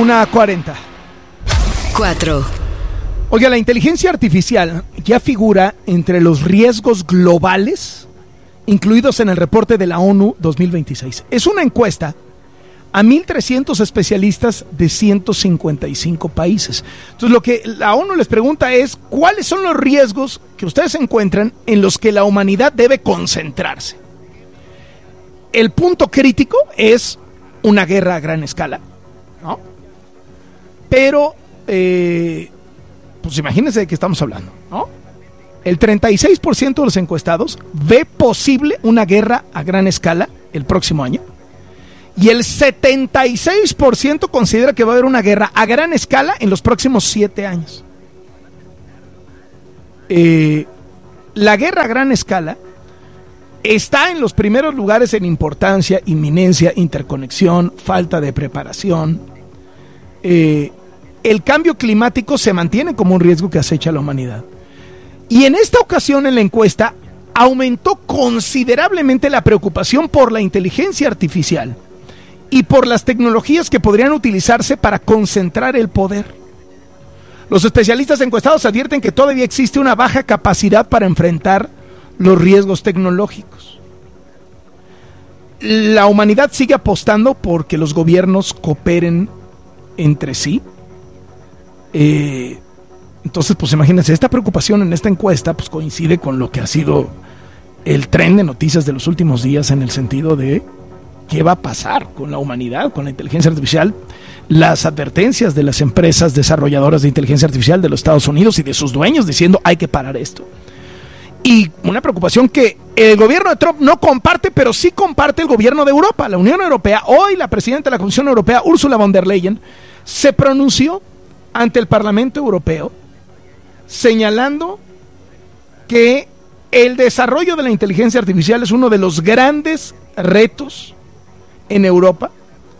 1:40. 4. Oiga, la inteligencia artificial ya figura entre los riesgos globales incluidos en el reporte de la ONU 2026. Es una encuesta a 1,300 especialistas de 155 países. Entonces, lo que la ONU les pregunta es, ¿cuáles son los riesgos que ustedes encuentran en los que la humanidad debe concentrarse? El punto crítico es una guerra a gran escala, ¿no? Pero, pues imagínense de qué estamos hablando, ¿no? El 36% de los encuestados ve posible una guerra a gran escala el próximo año. Y el 76% considera que va a haber una guerra a gran escala en los próximos 7 años. La guerra a gran escala está en los primeros lugares en importancia, inminencia, interconexión, falta de preparación. El cambio climático se mantiene como un riesgo que acecha a la humanidad. Y en esta ocasión en la encuesta aumentó considerablemente la preocupación por la inteligencia artificial y por las tecnologías que podrían utilizarse para concentrar el poder. Los especialistas encuestados advierten que todavía existe una baja capacidad para enfrentar los riesgos tecnológicos. La humanidad sigue apostando por que los gobiernos cooperen entre sí. Entonces, pues imagínense, esta preocupación en esta encuesta pues coincide con lo que ha sido el tren de noticias de los últimos días, en el sentido de qué va a pasar con la humanidad, con la inteligencia artificial, las advertencias de las empresas desarrolladoras de inteligencia artificial de los Estados Unidos y de sus dueños diciendo hay que parar esto. Y una preocupación que el gobierno de Trump no comparte, pero sí comparte el gobierno de Europa, la Unión Europea. Hoy la presidenta de la Comisión Europea, Ursula von der Leyen, se pronunció ante el Parlamento Europeo señalando que el desarrollo de la inteligencia artificial es uno de los grandes retos en Europa,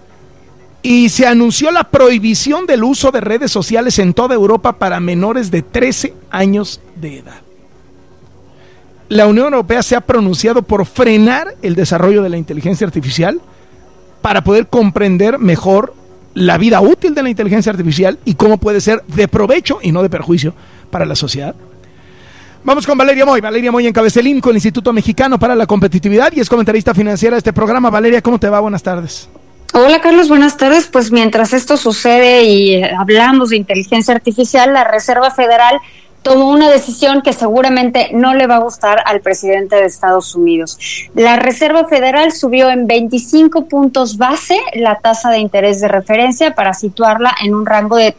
y se anunció la prohibición del uso de redes sociales en toda Europa para menores de 13 años de edad. La Unión Europea se ha pronunciado por frenar el desarrollo de la inteligencia artificial para poder comprender mejor la vida útil de la inteligencia artificial y cómo puede ser de provecho y no de perjuicio para la sociedad. Vamos con Valeria Moy. Valeria Moy encabeza el IMCO, el Instituto Mexicano para la Competitividad, y es comentarista financiera de este programa. Valeria, ¿cómo te va? Buenas tardes. Hola Carlos, buenas tardes. Pues mientras esto sucede y hablamos de inteligencia artificial, la Reserva Federal tomó una decisión que seguramente no le va a gustar al presidente de Estados Unidos. La Reserva Federal subió en 25 puntos base la tasa de interés de referencia para situarla en un rango de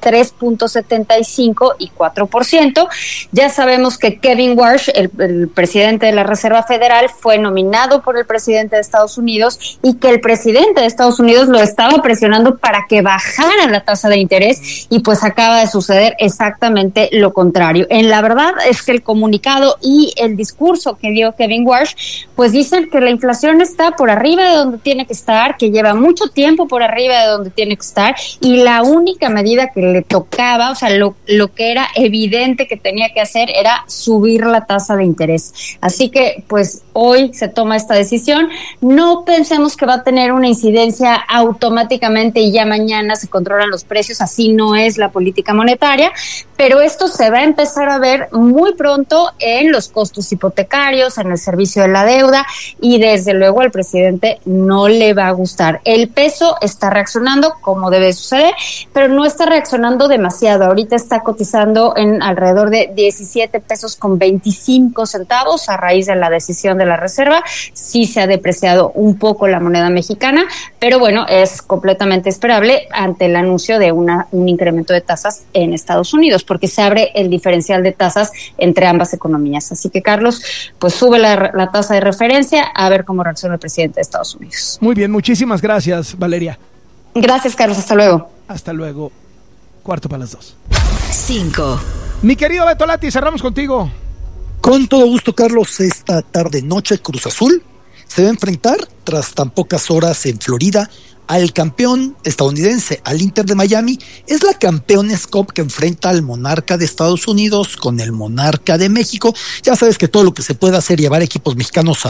3.75 y 4%. Ya sabemos que Kevin Warsh, el presidente de la Reserva Federal, fue nominado por el presidente de Estados Unidos y que el presidente de Estados Unidos lo estaba presionando para que bajara la tasa de interés, y pues acaba de suceder exactamente lo contrario. En la verdad es que el comunicado y el discurso que dio Kevin Warsh, pues dicen que la inflación está por arriba de donde tiene que estar, que lleva mucho tiempo por arriba de donde tiene que estar, y la única medida que le tocaba, o sea, lo que era evidente que tenía que hacer era subir la tasa de interés. Así que, pues, hoy se toma esta decisión. No pensemos que va a tener una incidencia automáticamente y ya mañana se controlan los precios, así no es la política monetaria, pero esto se va a empezar a ver muy pronto en los costos hipotecarios, en el servicio de la deuda, y desde luego al presidente no le va a gustar. El peso está reaccionando como debe suceder, pero no está reaccionando demasiado. Ahorita está cotizando en alrededor de 17 pesos con 25 centavos a raíz de la decisión de la Reserva. Sí se ha depreciado un poco la moneda mexicana, pero bueno, es completamente esperable ante el anuncio de un incremento de tasas en Estados Unidos, porque se abre el diferencial de tasas entre ambas economías. Así que, Carlos, pues sube la tasa de referencia, a ver cómo reacciona el presidente de Estados Unidos. Muy bien, muchísimas gracias, Valeria. Gracias, Carlos, hasta luego. Hasta luego. 2:45. 5. Mi querido Beto Lati, cerramos contigo. Con todo gusto, Carlos. Esta tarde noche Cruz Azul se va a enfrentar tras tan pocas horas en Florida al campeón estadounidense, al Inter de Miami. Es la Campeones Cup que enfrenta al monarca de Estados Unidos con el monarca de México. Ya sabes que todo lo que se puede hacer, llevar equipos mexicanos a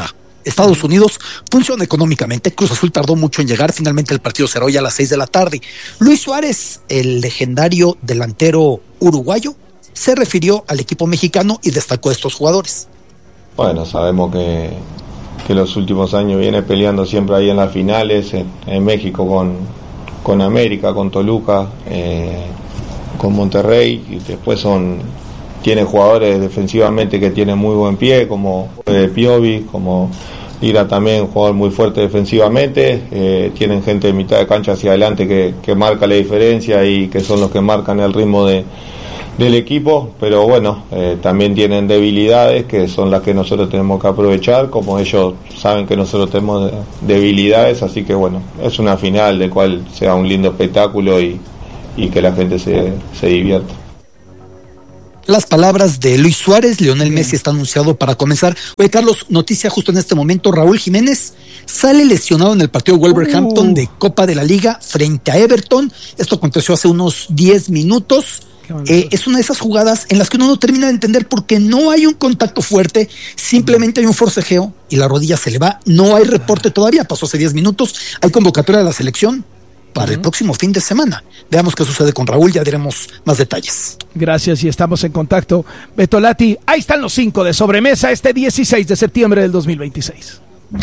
Estados Unidos funciona económicamente. Cruz Azul tardó mucho en llegar, finalmente el partido cerró ya a las 6 de la tarde. Luis Suárez, el legendario delantero uruguayo, se refirió al equipo mexicano y destacó a estos jugadores. Bueno, sabemos que los últimos años viene peleando siempre ahí en las finales, en México con América, con Toluca, con Monterrey, y después tiene jugadores defensivamente que tienen muy buen pie, como Piovi, como Lira también, jugador muy fuerte defensivamente, tienen gente de mitad de cancha hacia adelante que marca la diferencia y que son los que marcan el ritmo del equipo, pero bueno, también tienen debilidades que son las que nosotros tenemos que aprovechar, como ellos saben que nosotros tenemos debilidades, así que bueno, es una final de cual sea un lindo espectáculo y que la gente se divierta. Las palabras de Luis Suárez. Lionel Messi está anunciado para comenzar. Oye, Carlos, noticia justo en este momento: Raúl Jiménez sale lesionado en el partido Wolverhampton de Copa de la Liga frente a Everton. Esto aconteció hace unos 10 minutos. Es una de esas jugadas en las que uno no termina de entender porque no hay un contacto fuerte, simplemente hay un forcejeo y la rodilla se le va. No hay reporte todavía, pasó hace 10 minutos. Hay convocatoria de la selección para el próximo fin de semana. Veamos qué sucede con Raúl, ya diremos más detalles. Gracias y estamos en contacto. Beto Lati, ahí están los 5 de sobremesa este 16 de septiembre del 2026.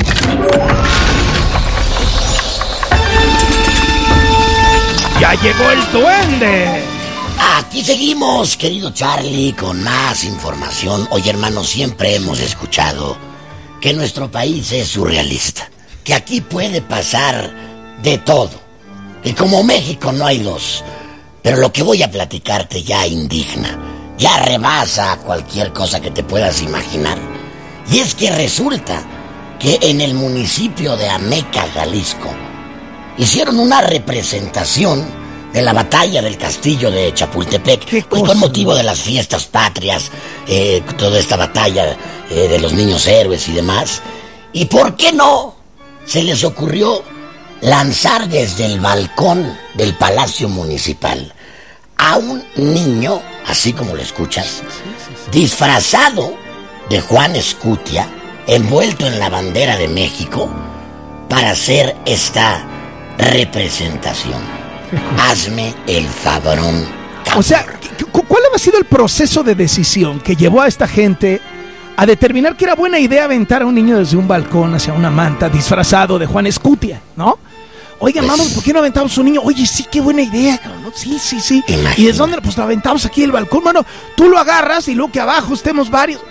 ¡Ya llegó el duende! Aquí seguimos, querido Charlie, con más información. Oye, hermano, siempre hemos escuchado que nuestro país es surrealista, que aquí puede pasar de todo. Y como México no hay dos, pero lo que voy a platicarte ya indigna, ya rebasa cualquier cosa que te puedas imaginar. Y es que resulta que en el municipio de Ameca, Jalisco, hicieron una representación de la batalla del castillo de Chapultepec, pues con motivo de las fiestas patrias, toda esta batalla de los niños héroes y demás. ¿Y por qué no se les ocurrió lanzar desde el balcón del Palacio Municipal a un niño, así como lo escuchas, disfrazado de Juan Escutia, envuelto en la bandera de México, para hacer esta representación? Hazme el favorón. O sea, ¿cuál ha sido el proceso de decisión que llevó a esta gente a determinar que era buena idea aventar a un niño desde un balcón hacia una manta disfrazado de Juan Escutia, ¿no? Oigan, vamos, ¿por qué no aventamos a un niño? Oye, sí, qué buena idea, cabrón, ¿no? Sí. Imagínate. ¿Y desde dónde? Pues lo aventamos aquí del balcón, mano. Tú lo agarras y luego que abajo estemos varios.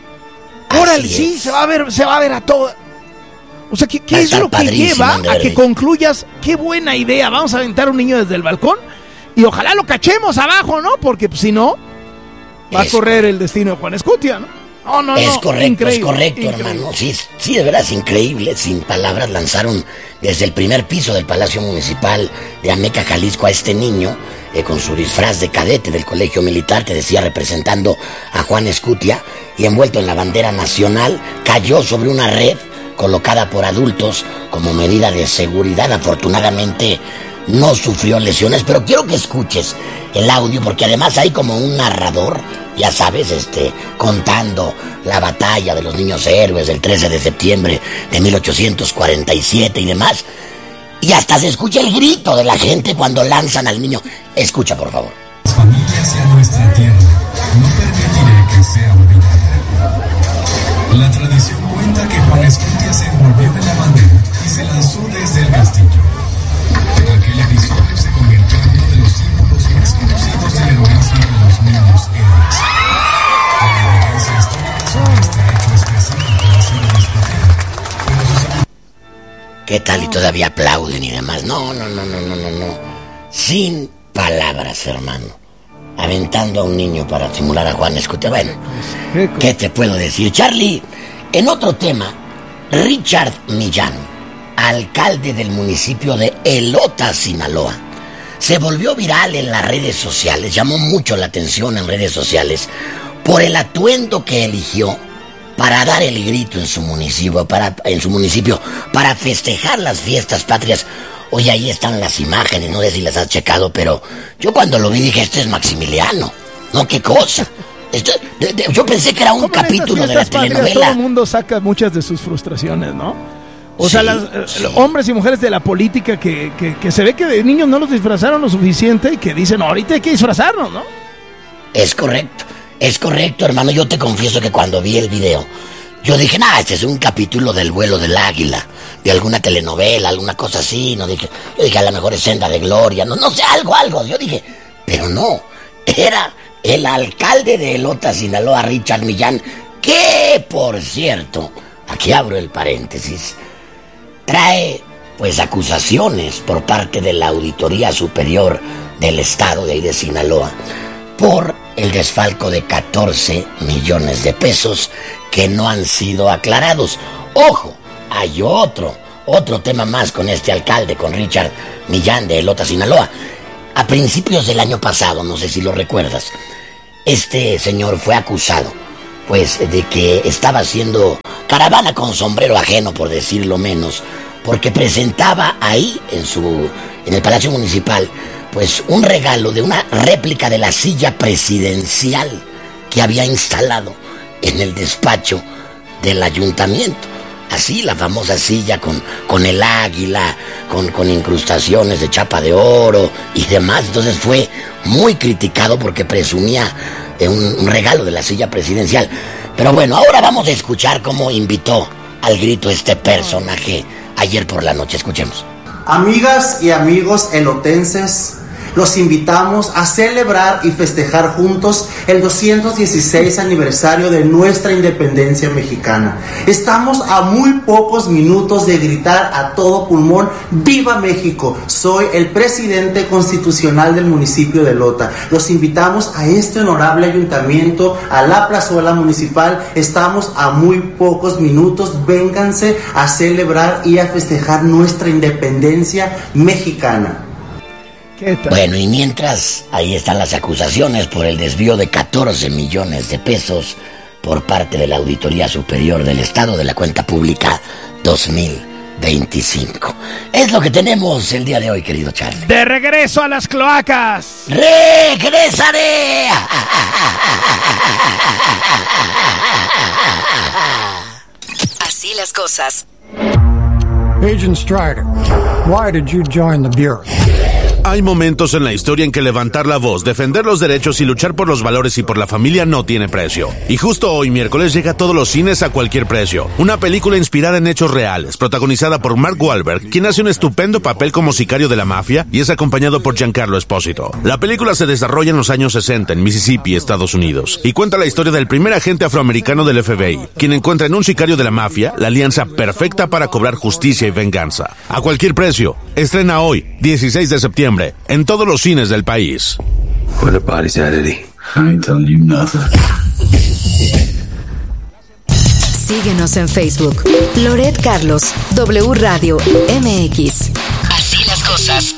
Órale, sí, se va a ver a todo. O sea, ¿qué es lo que lleva a que concluyas? Qué buena idea, vamos a aventar a un niño desde el balcón y ojalá lo cachemos abajo, ¿no? Porque pues, si no, va a correr el destino de Juan Escutia, ¿no? No. Es correcto, increíble. hermano. Sí, de veras increíble. Sin palabras, lanzaron desde el primer piso del Palacio Municipal de Ameca, Jalisco, a este niño con su disfraz de cadete del colegio militar, que decía representando a Juan Escutia, y envuelto en la bandera nacional, cayó sobre una red colocada por adultos como medida de seguridad. Afortunadamente no sufrió lesiones, pero quiero que escuches el audio porque además hay como un narrador, ya sabes, contando la batalla de los niños héroes del 13 de septiembre de 1847 y demás, y hasta se escucha el grito de la gente cuando lanzan al niño. Escucha, por favor. Las familias en nuestra tierra, no permitiré que sea olvidada. La tradición cuenta que Juan Escutia se envolvió en la bandera y se lanzó desde el castillo. Aquel episodio se convirtió en uno de los símbolos más conocidos del heroísmo de los niños héroes. La evidencia histórica sobre este hecho específico ha sido discutida. ¿Qué tal? Y todavía aplauden y demás. No. Sin palabras, hermano. Aventando a un niño para simular a Juan Escutia. Bueno, ¿qué te puedo decir? Charlie, en otro tema, Richard Millán, alcalde del municipio de Elota, Sinaloa, se volvió viral en las redes sociales, llamó mucho la atención en redes sociales por el atuendo que eligió para dar el grito en su municipio, para festejar las fiestas patrias. Oye, ahí están las imágenes, no sé si las has checado, pero yo cuando lo vi dije, este es Maximiliano. No, qué cosa. Yo pensé que era un capítulo de la telenovela. Todo el mundo saca muchas de sus frustraciones, ¿no? O sea, hombres y mujeres de la política que se ve que de niños no los disfrazaron lo suficiente y que dicen, ahorita hay que disfrazarnos, ¿no? Es correcto, hermano. Yo te confieso que cuando vi el video, yo dije, este es un capítulo del vuelo del águila, de alguna telenovela, alguna cosa así. Yo dije, a lo mejor es Senda de Gloria, no sé, algo. Yo dije, pero no, era el alcalde de Elota, Sinaloa, Richard Millán, que, por cierto, aquí abro el paréntesis, trae pues acusaciones por parte de la Auditoría Superior del Estado de ahí de Sinaloa por el desfalco de 14 millones de pesos que no han sido aclarados. Ojo, hay otro tema más con este alcalde, con Richard Millán de Elota, Sinaloa. A principios del año pasado, no sé si lo recuerdas, este señor fue acusado pues de que estaba haciendo caravana con sombrero ajeno, por decirlo menos, porque presentaba ahí en el Palacio Municipal pues un regalo de una réplica de la silla presidencial que había instalado en el despacho del ayuntamiento. Así, la famosa silla con el águila, con incrustaciones de chapa de oro y demás. Entonces fue muy criticado porque presumía de un regalo de la silla presidencial. Pero bueno, ahora vamos a escuchar cómo invitó al grito este personaje ayer por la noche. Escuchemos. Amigas y amigos elotenses, los invitamos a celebrar y festejar juntos el 216 aniversario de nuestra independencia mexicana. Estamos a muy pocos minutos de gritar a todo pulmón, ¡Viva México! Soy el presidente constitucional del municipio de Elota. Los invitamos a este honorable ayuntamiento, a la plazuela municipal. Estamos a muy pocos minutos. Vénganse a celebrar y a festejar nuestra independencia mexicana. Bueno, y mientras ahí están las acusaciones por el desvío de 14 millones de pesos por parte de la Auditoría Superior del Estado de la Cuenta Pública 2025. Es lo que tenemos el día de hoy, querido Charlie. ¡De regreso a las cloacas! ¡Regresaré! Así las cosas. Agent Strider, why did you join the Bureau? Hay momentos en la historia en que levantar la voz, defender los derechos y luchar por los valores y por la familia no tiene precio. Y justo hoy, miércoles, llega a todos los cines a cualquier precio. Una película inspirada en hechos reales, protagonizada por Mark Wahlberg, quien hace un estupendo papel como sicario de la mafia y es acompañado por Giancarlo Esposito. La película se desarrolla en los años 60 en Mississippi, Estados Unidos, y cuenta la historia del primer agente afroamericano del FBI, quien encuentra en un sicario de la mafia la alianza perfecta para cobrar justicia y venganza. A cualquier precio. Estrena hoy, 16 de septiembre. En todos los cines del país. Where the body's at, Eddie? I ain't telling you nothing. Síguenos en Facebook. Loret Carlos, W Radio MX. Así las cosas.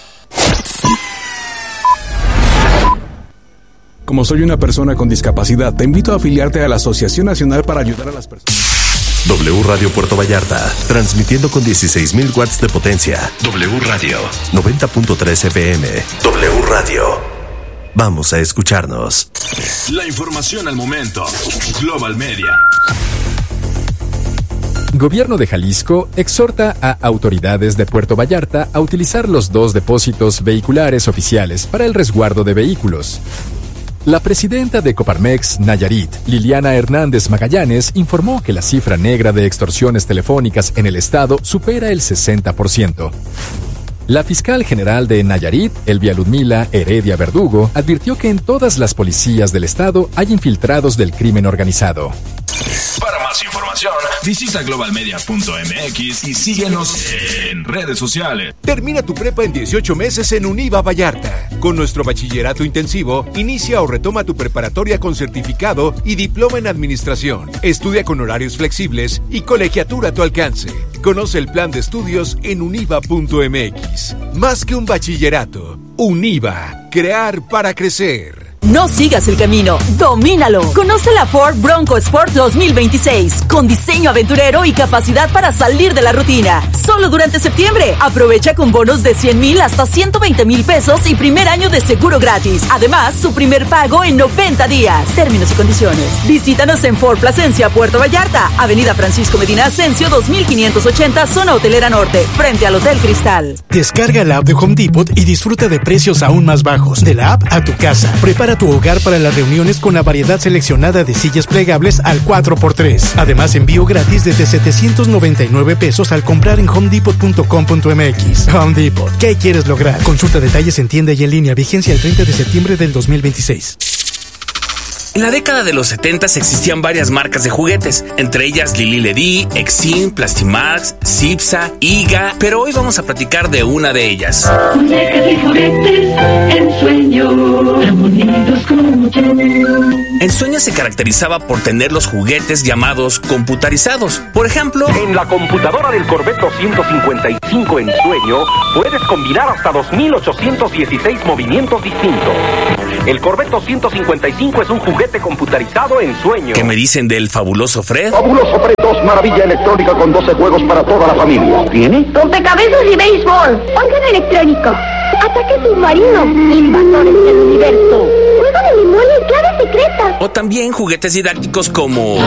Como soy una persona con discapacidad, te invito a afiliarte a la Asociación Nacional para Ayudar a las Personas. W Radio Puerto Vallarta, transmitiendo con 16,000 watts de potencia. W Radio, 90.3 FM. W Radio. Vamos a escucharnos. La información al momento. Global Media. Gobierno de Jalisco exhorta a autoridades de Puerto Vallarta a utilizar los 2 depósitos vehiculares oficiales para el resguardo de vehículos. La presidenta de Coparmex, Nayarit, Liliana Hernández Magallanes, informó que la cifra negra de extorsiones telefónicas en el estado supera el 60%. La fiscal general de Nayarit, Elvia Ludmila Heredia Verdugo, advirtió que en todas las policías del estado hay infiltrados del crimen organizado. Para más información, visita globalmedia.mx y síguenos en redes sociales. Termina tu prepa en 18 meses en Univa Vallarta. Con nuestro bachillerato intensivo, inicia o retoma tu preparatoria con certificado y diploma en administración. Estudia con horarios flexibles y colegiatura a tu alcance. Conoce el plan de estudios en univa.mx. Más que un bachillerato, Univa, crear para crecer. No sigas el camino, domínalo. Conoce la Ford Bronco Sport 2026, con diseño aventurero y capacidad para salir de la rutina. Solo durante septiembre. Aprovecha con bonos de 100,000 hasta 120,000 pesos y primer año de seguro gratis. Además, su primer pago en 90 días. Términos y condiciones. Visítanos en Ford Plasencia, Puerto Vallarta, Avenida Francisco Medina Ascencio 2580, Zona Hotelera Norte, frente al Hotel Cristal. Descarga la app de Home Depot y disfruta de precios aún más bajos. De la app a tu casa. Prepara tu hogar para las reuniones con la variedad seleccionada de sillas plegables al 4x3. Además, envío gratis desde 799 pesos al comprar en homedepot.com.mx. Home Depot. ¿Qué quieres lograr? Consulta detalles en tienda y en línea. Vigencia el 30 de septiembre del 2026. En la década de los 70 existían varias marcas de juguetes, entre ellas Lili Ledy, Exim, Plastimax, Cipsa, Iga, pero hoy vamos a platicar de una de ellas. Muñecas y juguetes, Ensueño, unidos como yo. Ensueño se caracterizaba por tener los juguetes llamados computarizados. Por ejemplo, en la computadora del Corvette 255 Ensueño puedes combinar hasta 2,816 movimientos distintos. El Corvette 255 es un juguete computarizado Ensueño. ¿Qué me dicen del fabuloso Fred? Fabuloso Fred 2, maravilla electrónica con 12 juegos para toda la familia. ¿Tiene? Rompecabezas y béisbol. Órgano electrónico. Ataque submarino. Invasores del universo. Juego de memoria y clave secreta. O también juguetes didácticos como